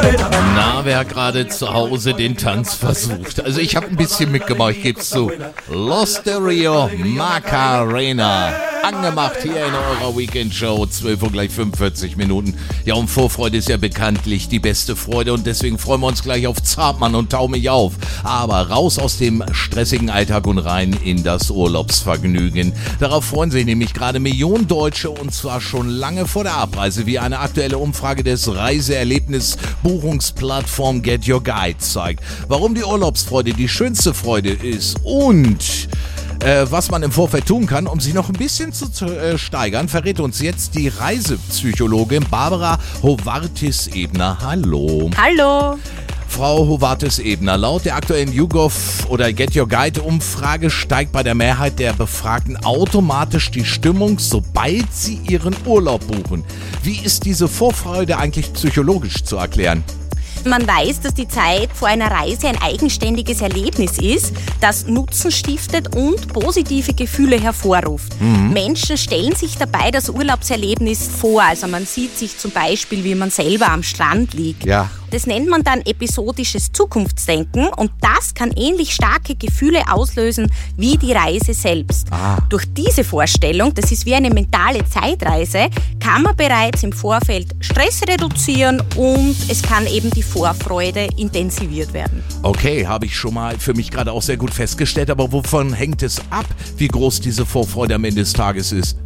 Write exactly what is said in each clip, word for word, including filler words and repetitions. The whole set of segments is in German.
Na, wer hat gerade zu Hause den Tanz versucht? Also ich habe ein bisschen mitgemacht, ich geb's zu. Los de Rio Macarena. Angemacht hier in eurer Weekend-Show, zwölf Uhr gleich fünfundvierzig Minuten. Ja, und Vorfreude ist ja bekanntlich die beste Freude und deswegen freuen wir uns gleich auf Zartmann und Tau mich auf. Aber raus aus dem stressigen Alltag und rein in das Urlaubsvergnügen. Darauf freuen sich nämlich gerade Millionen Deutsche und zwar schon lange vor der Abreise, wie eine aktuelle Umfrage des Reiseerlebnis-Buchungsplattform Get Your Guide zeigt. Warum die Urlaubsfreude die schönste Freude ist und Äh, was man im Vorfeld tun kann, um sich noch ein bisschen zu, zu äh, steigern, verrät uns jetzt die Reisepsychologin Barbara Hovartis-Ebner. Hallo. Hallo. Frau Hovartis-Ebner, laut der aktuellen YouGov oder Get Your Guide Umfrage steigt bei der Mehrheit der Befragten automatisch die Stimmung, sobald sie ihren Urlaub buchen. Wie ist diese Vorfreude eigentlich psychologisch zu erklären? Man weiß, dass die Zeit vor einer Reise ein eigenständiges Erlebnis ist, das Nutzen stiftet und positive Gefühle hervorruft. Mhm. Menschen stellen sich dabei das Urlaubserlebnis vor. Also man sieht sich zum Beispiel, wie man selber am Strand liegt. Ja. Das nennt man dann episodisches Zukunftsdenken und das kann ähnlich starke Gefühle auslösen wie die Reise selbst. Ah. Durch diese Vorstellung, das ist wie eine mentale Zeitreise, kann man bereits im Vorfeld Stress reduzieren und es kann eben die Vorfreude intensiviert werden. Okay, habe ich schon mal für mich gerade auch sehr gut festgestellt, aber wovon hängt es ab, wie groß diese Vorfreude am Ende des Tages ist?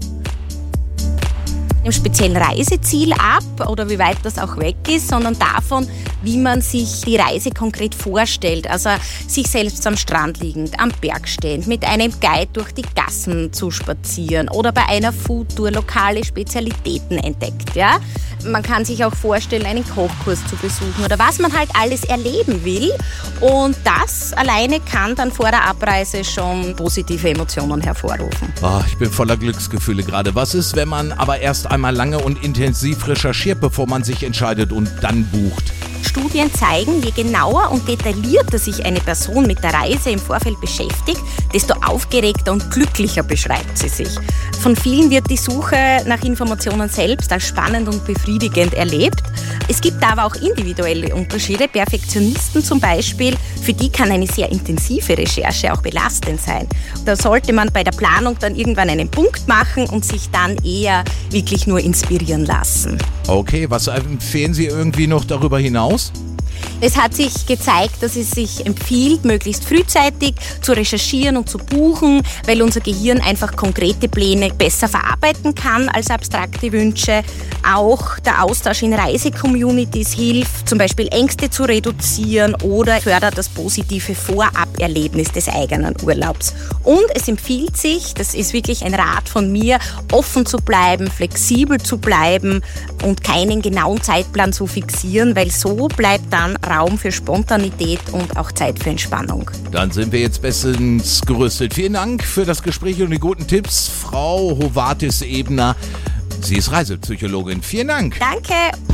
Dem speziellen Reiseziel ab oder wie weit das auch weg ist, sondern davon, wie man sich die Reise konkret vorstellt. Also sich selbst am Strand liegend, am Berg stehend, mit einem Guide durch die Gassen zu spazieren oder bei einer Foodtour lokale Spezialitäten entdeckt. Ja? Man kann sich auch vorstellen, einen Kochkurs zu besuchen oder was man halt alles erleben will. Und das alleine kann dann vor der Abreise schon positive Emotionen hervorrufen. Oh, ich bin voller Glücksgefühle gerade. Was ist, wenn man aber erst einmal lange und intensiv recherchiert, bevor man sich entscheidet und dann bucht? Studien zeigen, je genauer und detaillierter sich eine Person mit der Reise im Vorfeld beschäftigt, desto aufgeregter und glücklicher beschreibt sie sich. Von vielen wird die Suche nach Informationen selbst als spannend und befriedigend erlebt. Es gibt aber auch individuelle Unterschiede. Perfektionisten zum Beispiel, für die kann eine sehr intensive Recherche auch belastend sein. Da sollte man bei der Planung dann irgendwann einen Punkt machen und sich dann eher wirklich nur inspirieren lassen. Okay, was empfehlen Sie irgendwie noch darüber hinaus? Es hat sich gezeigt, dass es sich empfiehlt, möglichst frühzeitig zu recherchieren und zu buchen, weil unser Gehirn einfach konkrete Pläne besser verarbeiten kann als abstrakte Wünsche. Auch der Austausch in Reisecommunities hilft, zum Beispiel Ängste zu reduzieren oder fördert das positive Voraberlebnis des eigenen Urlaubs. Und es empfiehlt sich, das ist wirklich ein Rat von mir, offen zu bleiben, flexibel zu bleiben und keinen genauen Zeitplan zu fixieren, weil so bleibt dann Raum für Spontanität und auch Zeit für Entspannung. Dann sind wir jetzt bestens gerüstet. Vielen Dank für das Gespräch und die guten Tipps, Frau Hovartis-Ebner. Sie ist Reisepsychologin. Vielen Dank. Danke.